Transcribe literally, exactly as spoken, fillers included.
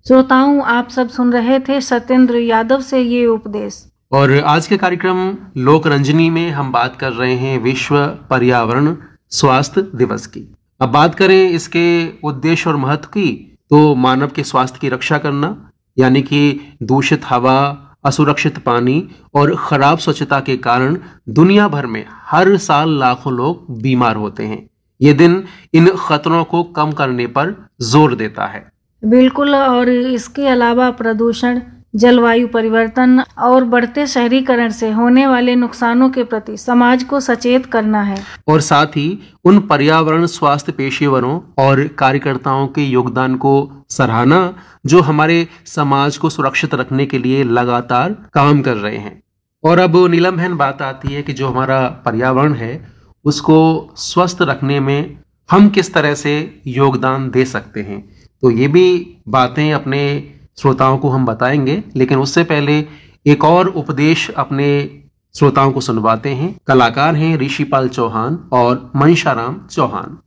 श्रोताओं, आप सब सुन रहे थे सत्येंद्र यादव से ये उपदेश। और आज के कार्यक्रम लोक रंजनी में हम बात कर रहे हैं विश्व पर्यावरण स्वास्थ्य दिवस की। अब बात करें इसके उद्देश्य और महत्व की, तो मानव के स्वास्थ्य की रक्षा करना, यानी कि दूषित हवा, असुरक्षित पानी और खराब स्वच्छता के कारण दुनिया भर में हर साल लाखों लोग बीमार होते हैं। ये दिन इन खतरों को कम करने पर जोर देता है। बिल्कुल, और इसके अलावा प्रदूषण, जलवायु परिवर्तन और बढ़ते शहरीकरण से होने वाले नुकसानों के प्रति समाज को सचेत करना है। और साथ ही उन पर्यावरण स्वास्थ्य पेशेवरों और कार्यकर्ताओं के योगदान को सराहना जो हमारे समाज को सुरक्षित रखने के लिए लगातार काम कर रहे हैं। और अब नीलम बहन, बात आती है कि जो हमारा पर्यावरण है उसको स्वस्थ रखने में हम किस तरह से योगदान दे सकते हैं। तो ये भी बातें अपने श्रोताओं को हम बताएंगे, लेकिन उससे पहले एक और उपदेश अपने श्रोताओं को सुनवाते हैं। कलाकार हैं ऋषिपाल चौहान और मनशाराम चौहान।